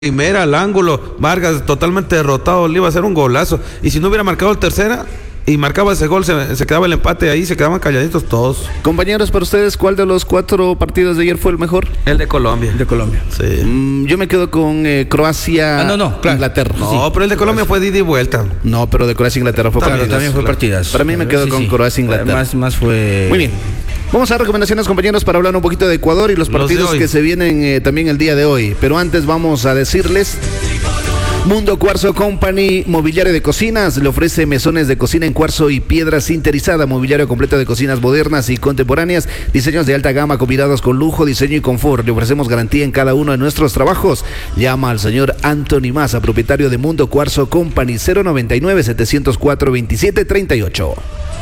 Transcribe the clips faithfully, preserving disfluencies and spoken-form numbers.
primera al ángulo, Vargas totalmente derrotado, le iba a hacer un golazo, y si no hubiera marcado el tercera y marcaba ese gol, se, se quedaba el empate ahí, se quedaban calladitos todos. Compañeros, para ustedes, ¿cuál de los cuatro partidos de ayer fue el mejor? El de Colombia. El de Colombia. Sí. Mm, yo me quedo con eh, Croacia, ah, no, no, claro. Inglaterra. No, sí. pero el de Colombia fue de ida y vuelta. No, pero de Croacia Inglaterra fue Claro, partidas. también fue claro. partidas. Para mí me quedo Sí, con sí. Croacia Inglaterra. Más, más fue... Muy bien. Vamos a recomendaciones, compañeros, para hablar un poquito de Ecuador y los Los partidos de hoy. que se vienen eh, también el día de hoy. Pero antes vamos a decirles... Mundo Cuarzo Company, mobiliario de cocinas, le ofrece mesones de cocina en cuarzo y piedra sinterizada, mobiliario completo de cocinas modernas y contemporáneas, diseños de alta gama combinados con lujo, diseño y confort. Le ofrecemos garantía en cada uno de nuestros trabajos. Llama al señor Anthony Maza, propietario de Mundo Cuarzo Company, cero noventa y nueve, setecientos cuatro, veintisiete treinta y ocho.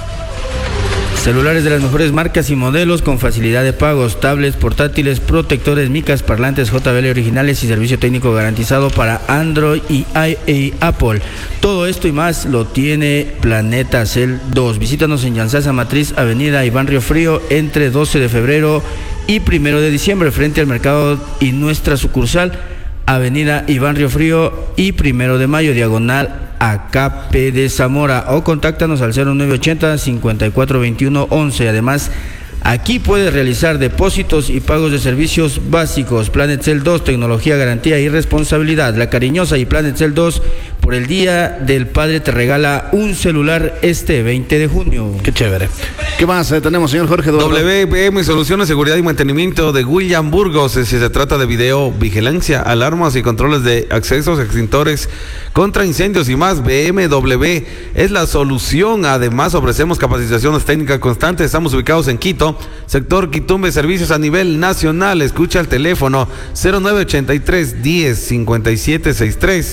Celulares de las mejores marcas y modelos con facilidad de pagos, tablets, portátiles, protectores, micas, parlantes J B L originales y servicio técnico garantizado para Android y, I- y Apple. Todo esto y más lo tiene Planeta Cel dos. Visítanos en Llanzaza Matriz, Avenida Iván Río Frío, entre doce de febrero y primero de diciembre, frente al mercado, y nuestra sucursal, Avenida Iván Río Frío y primero de mayo, diagonal A K P de Zamora, o contáctanos al cero nueve ochenta, cincuenta y cuatro veintiuno, once. Además, aquí puedes realizar depósitos y pagos de servicios básicos. Planet Cel dos, tecnología, garantía y responsabilidad. La Cariñosa y Planet Cel dos, por el Día del Padre, te regala un celular este veinte de junio. Qué chévere. ¿Qué más eh, tenemos, señor Jorge Eduardo? W B M Soluciones, Seguridad y Mantenimiento de William Burgos. Si se trata de video, vigilancia, alarmas y controles de accesos, extintores contra incendios y más, B M W es la solución. Además, ofrecemos capacitaciones técnicas constantes. Estamos ubicados en Quito, sector Quitumbe, servicios a nivel nacional. Escucha el teléfono cero nueve ochenta y tres, diez, cincuenta y siete sesenta y tres.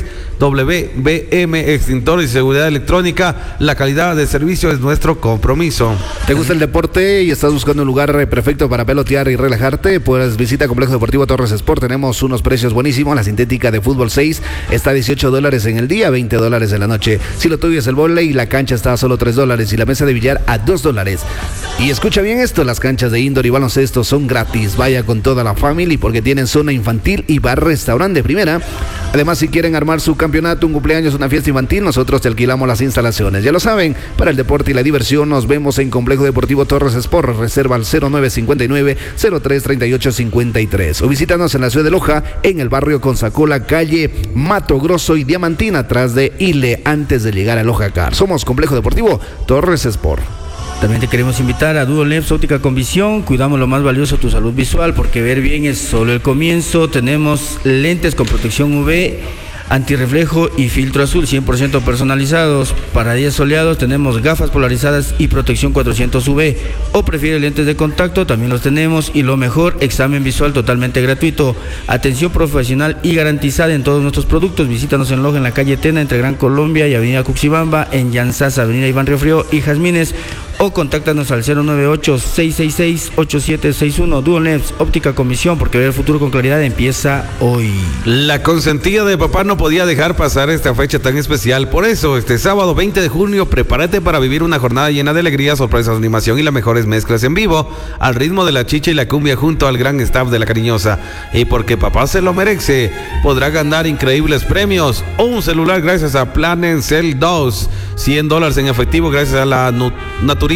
W B M Extintores y Seguridad Electrónica. La calidad de servicio es nuestro compromiso. ¿Te gusta el deporte y estás buscando un lugar eh, perfecto para pelotear y relajarte? Pues visita Complejo Deportivo Torres Sport. Tenemos unos precios buenísimos. La sintética de fútbol seis está a dieciocho dólares en el día, veinte dólares en la noche. Si lo tuyo es el vóley, la cancha está a solo tres dólares y la mesa de billar a dos dólares. Y escucha bien esto, las canchas de indoor y baloncesto son gratis. Vaya con toda la familia porque tienen zona infantil y bar-restaurante de primera. Además, si quieren armar su campeonato, un cumpleaños, una fiesta infantil, nosotros te alquilamos las instalaciones. Ya lo saben, para el deporte y la diversión nos vemos en Complejo Deportivo Torres Sport. Reserva al cero nueve cincuenta y nueve, cero tres treinta y ocho cincuenta y tres. O visítanos en la ciudad de Loja, en el barrio Consacola, calle Mato Grosso y Diamantina, atrás de Ile, antes de llegar a Loja Car. Somos Complejo Deportivo Torres Sport. También te queremos invitar a Dual Lens Óptica con Visión. Cuidamos lo más valioso, tu salud visual, porque ver bien es solo el comienzo. Tenemos lentes con protección U V, antirreflejo y filtro azul cien por ciento personalizados. Para días soleados tenemos gafas polarizadas y protección cuatrocientos U V. O prefiere lentes de contacto, también los tenemos. Y lo mejor, examen visual totalmente gratuito. Atención profesional y garantizada en todos nuestros productos. Visítanos en Loja, en la calle Tena, entre Gran Colombia y Avenida Cuxibamba. En Llanzaza, Avenida Iván Río Frío y Jazmines. O contáctanos al cero nueve ocho, seis seis seis, ocho siete seis uno. Dual Lens Óptica con Visión, porque ver el futuro con claridad empieza hoy. La consentida de papá no podía dejar pasar esta fecha tan especial. Por eso, este sábado veinte de junio, prepárate para vivir una jornada llena de alegría, sorpresas, animación y las mejores mezclas en vivo, al ritmo de la chicha y la cumbia, junto al gran staff de La Cariñosa. Y porque papá se lo merece, podrá ganar increíbles premios o un celular gracias a Planet Cel dos, cien dólares en efectivo gracias a la nu- naturista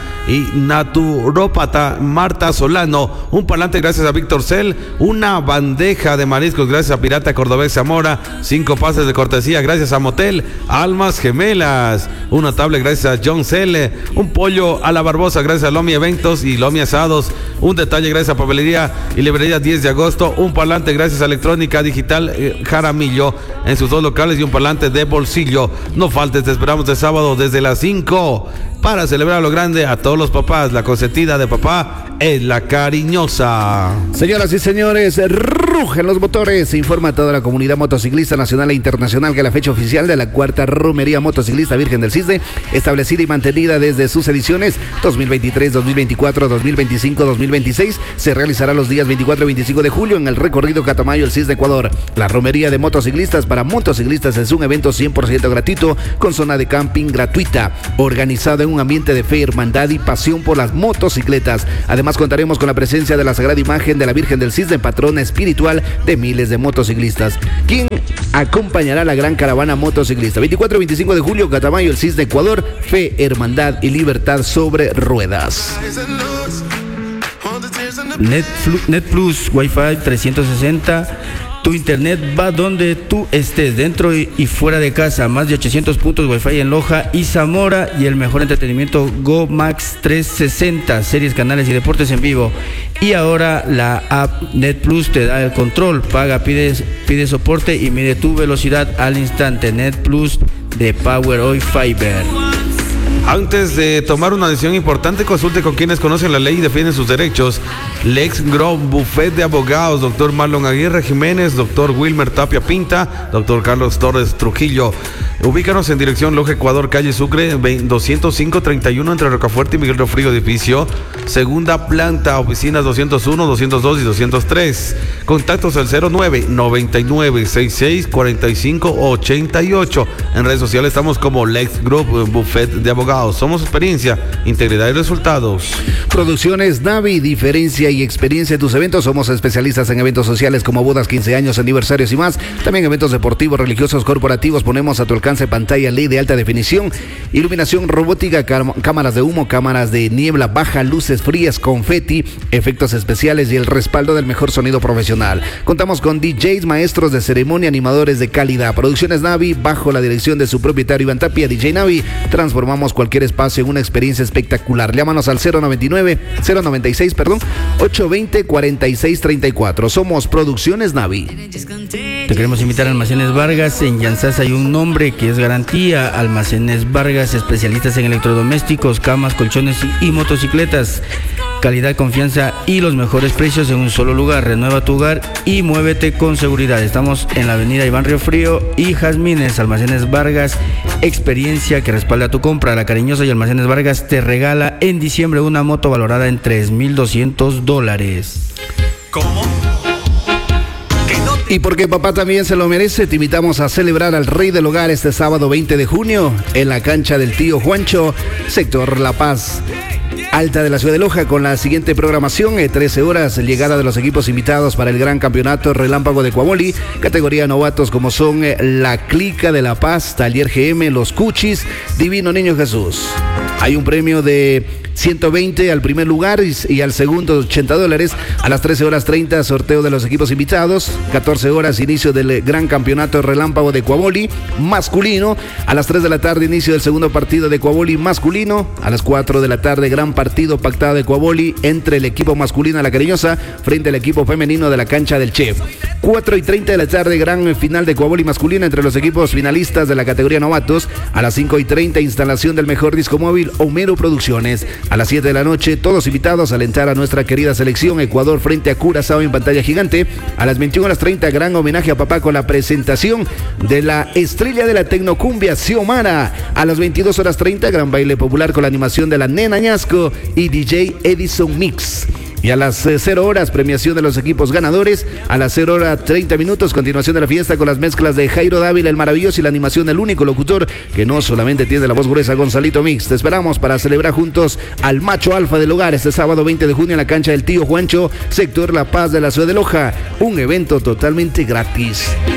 y naturópata Marta Solano, un parlante gracias a Víctor Cel, una bandeja de mariscos gracias a Pirata Cordobés Zamora, cinco pases de cortesía gracias a Motel Almas Gemelas, una tablet gracias a John Cel, un pollo a la Barbosa gracias a Lomi Eventos y Lomi Asados, un detalle gracias a Papelería y Librería diez de agosto, un parlante gracias a Electrónica Digital eh, Jaramillo en sus dos locales y un parlante de bolsillo. No faltes, te esperamos el sábado desde las cinco para celebrar lo grande a todos los papás. La consentida de papá es La Cariñosa. Señoras y señores, rugen los motores. Se informa a toda la comunidad motociclista nacional e internacional que la fecha oficial de la cuarta romería motociclista Virgen del Cisne, establecida y mantenida desde sus ediciones dos mil veintitrés, dos mil veinticuatro, dos mil veinticinco, dos mil veintiséis, se realizará los días veinticuatro y veinticinco de julio en el recorrido Catamayo, el Cisne, Ecuador. La romería de motociclistas para motociclistas es un evento cien por ciento gratuito con zona de camping gratuita, organizado en en un ambiente de fe, hermandad y pasión por las motocicletas. Además contaremos con la presencia de la Sagrada Imagen de la Virgen del Cisne, patrona espiritual de miles de motociclistas, quien acompañará la gran caravana motociclista. veinticuatro y veinticinco de julio, Catamayo, el Cisne, Ecuador. Fe, hermandad y libertad sobre ruedas. Net, Net Plus Wi-Fi trescientos sesenta. Tu internet va donde tú estés, dentro y, y fuera de casa. Más de ochocientos puntos Wi-Fi en Loja y Zamora. Y el mejor entretenimiento Go Max trescientos sesenta. Series, canales y deportes en vivo. Y ahora la app Net Plus te da el control. Paga, pides, pide soporte y mide tu velocidad al instante. Net Plus de Power Oil Fiber. Antes de tomar una decisión importante, consulte con quienes conocen la ley y defienden sus derechos. Lex Grove, Buffet de Abogados, doctor Marlon Aguirre Jiménez, doctor Wilmer Tapia Pinta, doctor Carlos Torres Trujillo. Ubícanos en dirección Loja, Ecuador, calle Sucre, doscientos cinco treinta y uno, entre Rocafuerte y Miguel Rofrío, edificio, segunda planta, oficinas doscientos uno, doscientos dos y doscientos tres. Contactos al cero nueve, noventa y nueve, sesenta y seis, cuarenta y cinco, ochenta y ocho. En redes sociales estamos como Lex Grove, Buffet de Abogados. Somos experiencia, integridad y resultados. Producciones Navi, diferencia y experiencia en tus eventos. Somos especialistas en eventos sociales como bodas, quince años, aniversarios y más. También eventos deportivos, religiosos, corporativos. Ponemos a tu alcance pantalla L E D de alta definición, iluminación robótica, cámaras de humo, cámaras de niebla baja, luces frías, confeti, efectos especiales y el respaldo del mejor sonido profesional. Contamos con D Js, maestros de ceremonia, animadores de calidad. Producciones Navi, bajo la dirección de su propietario Iván Tapia, D J Navi. Transformamos cualquier espacio en una experiencia espectacular. Llámanos al cero noventa y nueve, cero noventa y seis, perdón, ochocientos veinte, cuarenta y seis treinta y cuatro. Somos Producciones Navi. Te queremos invitar a Almacenes Vargas. En Llanzas hay un nombre que es garantía. Almacenes Vargas, especialistas en electrodomésticos, camas, colchones y, y motocicletas. Calidad, confianza y los mejores precios en un solo lugar. Renueva tu hogar y muévete con seguridad. Estamos en la avenida Iván Río Frío y Jazmines. Almacenes Vargas, experiencia que respalda tu compra. La Cariñosa y Almacenes Vargas te regala en diciembre una moto valorada en tres mil doscientos dólares. ¿Cómo? Y porque papá también se lo merece, te invitamos a celebrar al Rey del Hogar este sábado veinte de junio en la cancha del Tío Juancho, sector La Paz Alta de la ciudad de Loja, con la siguiente programación: eh, trece horas, llegada de los equipos invitados para el gran campeonato Relámpago de Coamoli, categoría novatos como son eh, la Clica de La Paz, Taller G M, Los Cuchis, Divino Niño Jesús. Hay un premio de ciento veinte al primer lugar y, y al segundo ochenta dólares. A las trece horas treinta, sorteo de los equipos invitados. catorce horas, inicio del gran campeonato Relámpago de Coamoli masculino. A las tres de la tarde, inicio del segundo partido de Coamoli masculino. A las cuatro de la tarde, gran partido pactado de Coamoli entre el equipo masculino de La Cariñosa frente al equipo femenino de la cancha del Chef. cuatro y treinta de la tarde, gran final de Coamoli masculina entre los equipos finalistas de la categoría novatos. A las cinco y treinta, instalación del mejor disco móvil Homero Producciones. A las siete de la noche, todos invitados a alentar a nuestra querida selección Ecuador frente a Curazao en pantalla gigante. A las veintiuna horas treinta, gran homenaje a papá con la presentación de la estrella de la tecnocumbia, Xiomara. A las veintidós horas treinta, gran baile popular con la animación de la Nena Ñasco y D J Edison Mix. Y a las cero horas, premiación de los equipos ganadores. A las cero horas treinta minutos, continuación de la fiesta con las mezclas de Jairo Dávila, el maravilloso, y la animación del único locutor que no solamente tiene la voz gruesa, Gonzalito Mix. Te esperamos para celebrar juntos al macho alfa del hogar este sábado veinte de junio en la cancha del Tío Juancho, sector La Paz de la ciudad de Loja. Un evento totalmente gratis.